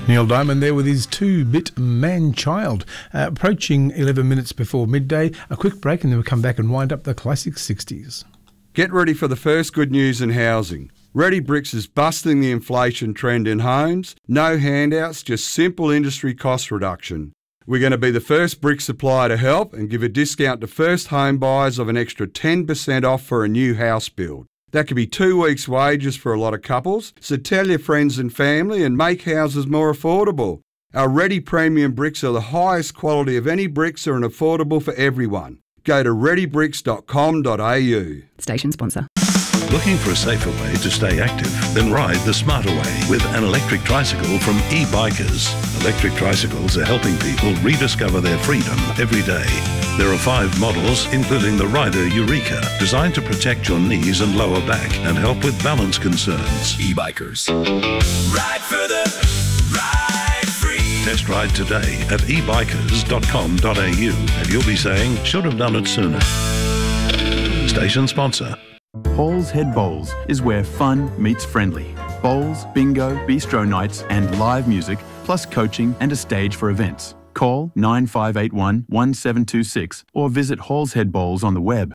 Neil Diamond there with his 2-bit man-child. Approaching 11 minutes before midday. A quick break and then we'll come back and wind up the classic 60s. Get ready for the first good news in housing. Ready Bricks is busting the inflation trend in homes. No handouts, just simple industry cost reduction. We're going to be the first brick supplier to help and give a discount to first home buyers of an extra 10% off for a new house build. That could be 2 weeks' wages for a lot of couples, so tell your friends and family and make houses more affordable. Our Ready Premium bricks are the highest quality of any bricks and affordable for everyone. Go to readybricks.com.au. Station sponsor. Looking for a safer way to stay active? Then ride the smarter way with an electric tricycle from eBikers. Electric tricycles are helping people rediscover their freedom every day. There are 5 models, including the Rider Eureka, designed to protect your knees and lower back and help with balance concerns. eBikers. Ride further, ride free. Test ride today at ebikers.com.au and you'll be saying, should have done it sooner. Station sponsor. Hall's Head Bowls is where fun meets friendly. Bowls, bingo, bistro nights and live music, plus coaching and a stage for events. Call 9581 1726 or visit Hall's Head Bowls on the web.